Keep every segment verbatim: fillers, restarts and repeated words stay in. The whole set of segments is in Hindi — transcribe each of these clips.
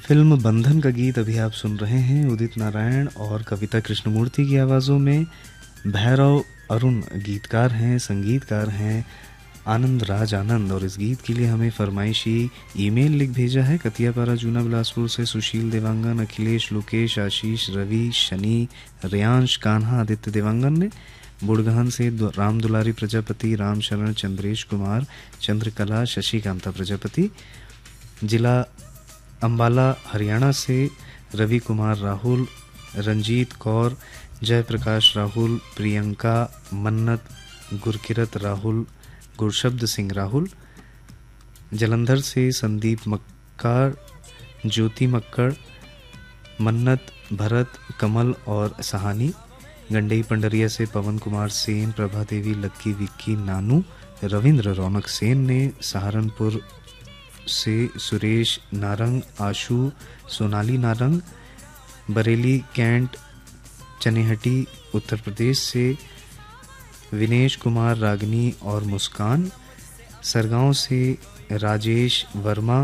फिल्म बंधन का गीत अभी आप सुन रहे हैं उदित नारायण और कविता कृष्णमूर्ति की आवाज़ों में। भैरव अरुण गीतकार हैं, संगीतकार हैं आनंद राज आनंद, और इस गीत के लिए हमें फरमाइशी ईमेल लिख भेजा है कतियापारा जूना बिलासपुर से सुशील देवांगन, अखिलेश, लोकेश, आशीष, रवि, शनि, रियांश, कान्हा, आदित्य देवांगन ने। बुड़गहन से राम दुलारी प्रजापति, राम शरण, चंद्रेश कुमार, चंद्रकला, शशिकांता प्रजापति। जिला अंबाला हरियाणा से रवि कुमार राहुल, रंजीत कौर, जयप्रकाश राहुल, प्रियंका, मन्नत, गुरकिरत राहुल, गुरशब्द सिंह राहुल। जलंधर से संदीप मक्कार, ज्योति मक्कड़, मन्नत, भरत, कमल और सहानी। गंडई पंडरिया से पवन कुमार सेन, प्रभा देवी, लक्की, विक्की, नानू, रविंद्र रौनक सेन ने। सहारनपुर से सुरेश नारंग, आशु, सोनाली नारंग। बरेली कैंट चनेहटी उत्तर प्रदेश से विनेश कुमार, रागनी और मुस्कान। सरगांव से राजेश वर्मा,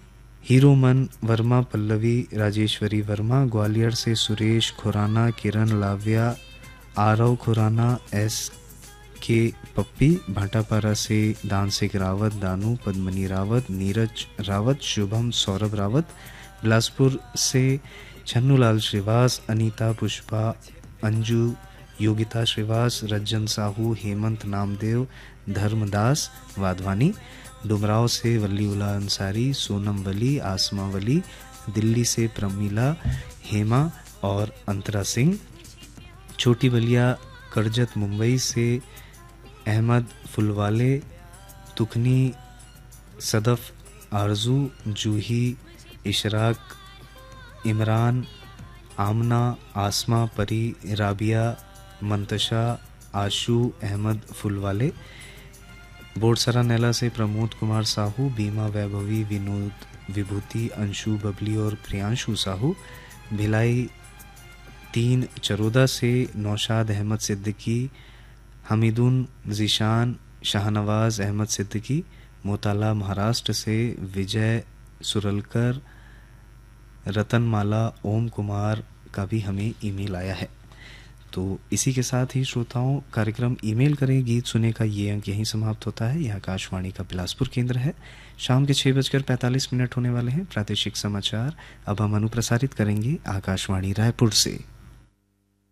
हीरोमन वर्मा, पल्लवी, राजेश्वरी वर्मा। ग्वालियर से सुरेश खुराना, किरण, लाव्या, आरव खुराना, एस के पप्पी। भाटापारा से दानसिक रावत, दानू, पद्मनी रावत, नीरज रावत, शुभम, सौरभ रावत। बिलासपुर से छन्नूलाल श्रीवास, अनीता, पुष्पा, अंजू, योगिता श्रीवास, रज्जन साहू, हेमंत नामदेव, धर्मदास वाधवानी। डुमराव से वली उला अंसारी, सोनम वली, आसमा वली। दिल्ली से प्रमीला, हेमा और अंतरा सिंह। छोटी बलिया करजत मुंबई से अहमद फुलवाले, तुकनी, सदफ, आरजू, जूही, इशराक, इमरान, आमना, आसमा, परी, राबिया, मंतशा, आशू, अहमद फुलवाले। बोडसरा नैला से प्रमोद कुमार साहू, बीमा, वैभवी, विनोद, विभूति, अंशु, बबली और प्रियांशु साहू। भिलाई तीन चरोदा से नौशाद अहमद सिद्दीकी, हमीदुन, जीशान, शाहनवाज अहमद सिद्दीकी। मोताला महाराष्ट्र से विजय सुरलकर, रतनमाला, ओम कुमार का भी हमें ईमेल आया है। तो इसी के साथ ही श्रोताओं, कार्यक्रम ईमेल करें गीत सुने का ये अंक यहीं समाप्त होता है। यह आकाशवाणी का बिलासपुर केंद्र है। शाम के छः बजकर पैंतालीस मिनट होने वाले हैं। प्रादेशिक समाचार अब हम अनुप्रसारित करेंगे आकाशवाणी रायपुर से।